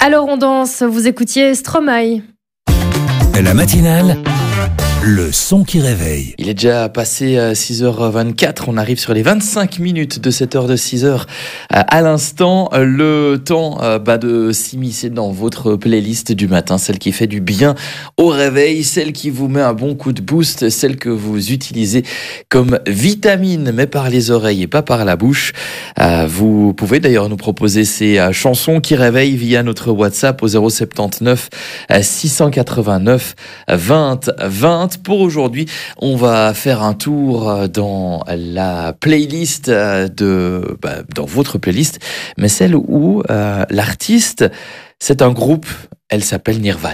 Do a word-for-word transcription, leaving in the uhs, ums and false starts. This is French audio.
Alors on danse, vous écoutiez Stromae. La matinale, le son qui réveille. Il est déjà passé six heures vingt-quatre, on arrive sur les vingt-cinq minutes de cette heure de six heures. À l'instant, le temps bah, de s'immiscer dans votre playlist du matin, celle qui fait du bien au réveil, celle qui vous met un bon coup de boost, celle que vous utilisez comme vitamine, mais par les oreilles et pas par la bouche. Vous pouvez d'ailleurs nous proposer ces chansons qui réveillent via notre WhatsApp au zéro soixante-dix-neuf six cent quatre-vingt-neuf vingt vingt. Pour aujourd'hui, on va faire un tour dans la playlist de, bah, dans votre playlist, mais celle où euh, l'artiste, c'est un groupe, elle s'appelle Nirvana.